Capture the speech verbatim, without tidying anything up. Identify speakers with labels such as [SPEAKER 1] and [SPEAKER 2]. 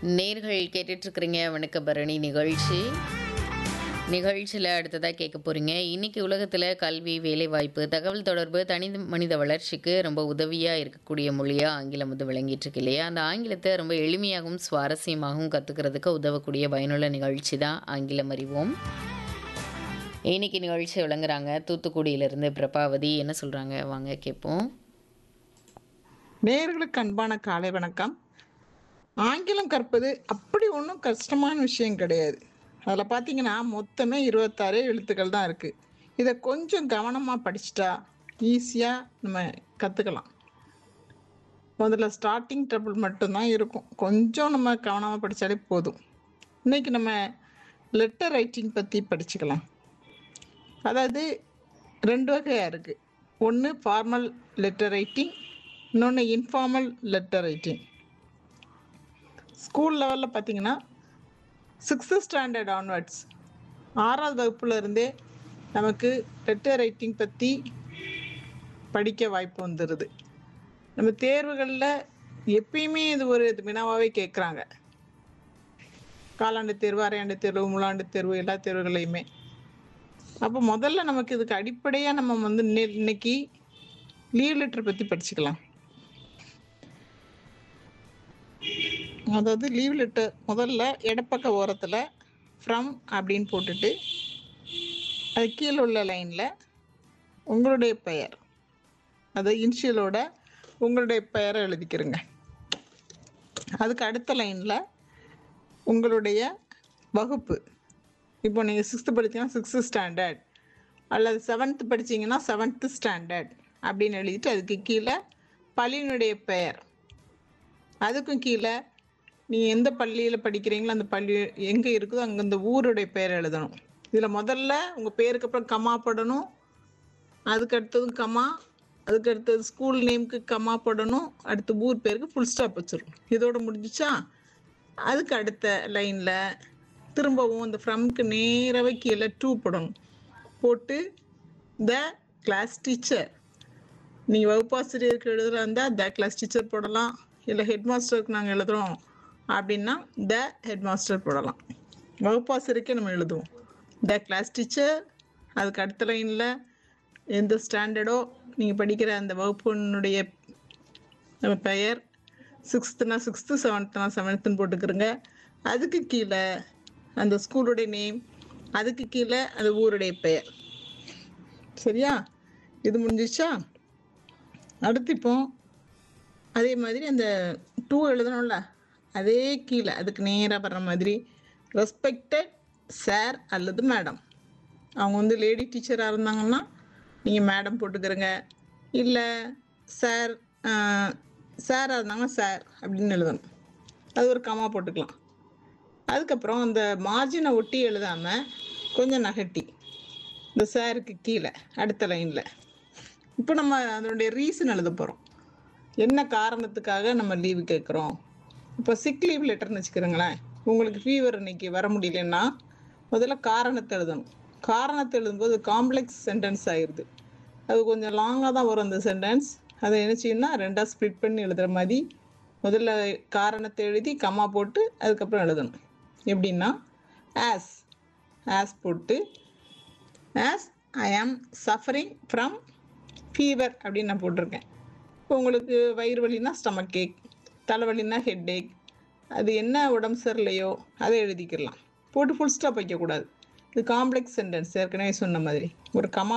[SPEAKER 1] நேர்கள் கேட்டுட்டு இருக்கிறீங்க வணக்க பரணி நிகழ்ச்சி. நிகழ்ச்சியில் அடுத்ததாக கேட்க போகிறீங்க. இன்றைக்கி உலகத்தில் கல்வி, வேலைவாய்ப்பு, தகவல் தொடர்பு, தனி மனித வளர்ச்சிக்கு ரொம்ப உதவியாக இருக்கக்கூடிய மொழியாக ஆங்கிலம் வந்து விளங்கிட்டு இருக்கு இல்லையா? அந்த ஆங்கிலத்தை ரொம்ப எளிமையாகவும் சுவாரஸ்யமாகவும் கற்றுக்கிறதுக்கு உதவக்கூடிய பயனுள்ள நிகழ்ச்சி தான் ஆங்கிலம் அறிவோம். இன்னைக்கு நிகழ்ச்சி விளங்குறாங்க தூத்துக்குடியிலிருந்து பிரபாவதி. என்ன சொல்கிறாங்க வாங்க கேட்போம்.
[SPEAKER 2] நேயர்களுக்கு அன்பான காலை வணக்கம். ஆங்கிலம் கற்பது அப்படி ஒன்றும் கஷ்டமான விஷயம் கிடையாது. அதில் பார்த்தீங்கன்னா மொத்தமே இருபத்தாறு எழுத்துக்கள் தான் இருக்குது. இதை கொஞ்சம் கவனமாக படிச்சுட்டா ஈஸியாக நம்ம கற்றுக்கலாம். முதல்ல ஸ்டார்டிங் ட்ரபிள் மட்டும்தான் இருக்கும், கொஞ்சம் நம்ம கவனமாக படித்தாலே போதும். இன்றைக்கி நம்ம லெட்டர் ரைட்டிங் பற்றி படிச்சுக்கலாம். அதாவது ரெண்டு வகையாக இருக்குது. ஒன்று ஃபார்மல் லெட்டர் ரைட்டிங், இன்னொன்று இன்ஃபார்மல் லெட்டர் ரைட்டிங். ஸ்கூல் லெவலில் பார்த்தீங்கன்னா சிக்ஸ்த்து ஸ்டாண்டர்ட் ஆன்வர்ட்ஸ், ஆறாவது வகுப்புல இருந்தே நமக்கு லெட்டர் ரைட்டிங் பற்றி படிக்க வாய்ப்பு வந்துடுது. நம்ம தேர்வுகளில் எப்பயுமே இது ஒரு இது வினாவாகவே கேட்குறாங்க. காலாண்டு தேர்வு, அரையாண்டு தேர்வு, முழாண்டு தேர்வு, எல்லா தேர்வுகளையுமே. அப்போ முதல்ல நமக்கு இதுக்கு அடிப்படையாக நம்ம வந்து இன்னைக்கு லீவ் லெட்டர் பற்றி படிச்சுக்கலாம். அதாவது லீவ் லெட்டர் முதல்ல இடப்பக்க ஓரத்தில் ஃப்ரம் அப்படின்னு போட்டுட்டு அது கீழே உள்ள லைனில் உங்களுடைய பெயர், அது இனிஷியலோட உங்களுடைய பெயரை எழுதிக்கிறங்க. அதுக்கு அடுத்த லைனில் உங்களுடைய வகுப்பு. இப்போ நீங்கள் சிக்ஸ்த்து படித்தீங்கன்னா சிக்ஸ்த்து ஸ்டாண்டர்ட், அல்லது செவன்த்து படித்தீங்கன்னா செவன்த்து ஸ்டாண்டர்ட் அப்படின்னு எழுதிட்டு அதுக்கு கீழே பள்ளியினுடைய பெயர், அதுக்கும் கீழே நீங்கள் எந்த பள்ளியில் படிக்கிறீங்களோ அந்த பள்ளி எங்கே இருக்குதோ அங்கே அந்த ஊருடைய பெயர் எழுதணும். இதில் முதல்ல உங்கள் பேருக்கு அப்புறம் கமா போடணும், அதுக்கு அடுத்ததும் கமா, அதுக்கு அடுத்தது ஸ்கூல் நேமுக்கு கமா போடணும், அடுத்து ஊர் பேருக்கு ஃபுல் ஸ்டாப் வச்சிடணும். இதோட முடிஞ்சிச்சா? அதுக்கு அடுத்த லைனில் திரும்பவும் அந்த ஃப்ரம்க்கு நேராகவே கீழே டூ போடணும். போட்டு த கிளாஸ் டீச்சர், நீங்கள் வகுப்பாசிரியருக்கு எழுதுகிறா இருந்தால் த கிளாஸ் டீச்சர் போடலாம், இல்லை ஹெட் மாஸ்டருக்கு நாங்கள் எழுதுகிறோம் அப்படின்னா த ஹெட் மாஸ்டர் போடலாம். வகுப்பாசிரியருக்கே நம்ம எழுதுவோம் த கிளாஸ் டீச்சர். அதுக்கு அடுத்த லைனில் எந்த ஸ்டாண்டர்டோ நீங்கள் படிக்கிற அந்த வகுப்பினுடைய பெயர், சிக்ஸ்த்துனா சிக்ஸ்த்து, செவன்த்துனா செவன்த்துன்னு போட்டுக்கிறோங்க. அதுக்கு கீழே அந்த ஸ்கூலுடைய நேம், அதுக்கு கீழே அந்த ஊருடைய பெயர். சரியா? இது முடிஞ்சிச்சா? அடுத்து இப்போ அதே மாதிரி அந்த டூ எழுதணும்ல, அதே கீழே அதுக்கு நேராக வர்ற மாதிரி ரெஸ்பெக்டட் சார் அல்லது மேடம். அவங்க வந்து லேடி டீச்சராக இருந்தாங்கன்னா நீங்கள் மேடம் போட்டுக்கிறங்க, இல்லை சார் சாராக இருந்தாங்கன்னா சார் அப்படின்னு எழுதணும். அது ஒரு கமா போட்டுக்கலாம். அதுக்கப்புறம் அந்த மார்ஜினை ஒட்டி எழுதாமல் கொஞ்சம் நகட்டி இந்த சாருக்கு கீழே அடுத்த லைனில் இப்போ நம்ம அதனுடைய ரீசன் எழுத போகிறோம். என்ன காரணத்துக்காக நம்ம லீவு கேட்குறோம். இப்போ சிக் லீவ் லெட்டர்னு வச்சுக்கிறோங்களேன். உங்களுக்கு ஃபீவர் இன்னைக்கு வர முடியலன்னா முதல்ல காரணத்தை எழுதணும். காரணத்தை எழுதும்போது காம்ப்ளெக்ஸ் சென்டென்ஸ் ஆயிடுது, அது கொஞ்சம் லாங்காக தான் வரும் அந்த சென்டென்ஸ். அதை என்ன செய்யணும்னா ரெண்டாக ஸ்ப்ளிட் பண்ணி எழுதுகிற மாதிரி முதல்ல காரணத்தை எழுதி கம்மா போட்டு அதுக்கப்புறம் எழுதணும். எப்படின்னா ஆஸ் ஆஸ் போட்டு ஆஸ் ஐ ஆம் சஃபரிங் ஃப்ரம் ஃபீவர் அப்படின்னு நான் போட்டிருக்கேன். இப்போ உங்களுக்கு வயிறு வலினா ஸ்டமக் ஏக், தலைவலினா ஹெட் ஏக், அது என்ன உடம்பு சரியில்லையோ அதை எழுதிக்கிடலாம். போட்டு ஃபுல் ஸ்டாப் வைக்கக்கூடாது. இது காம்ப்ளெக்ஸ் சென்டென்ஸ், ஏற்கனவே சொன்ன மாதிரி ஒரு கமா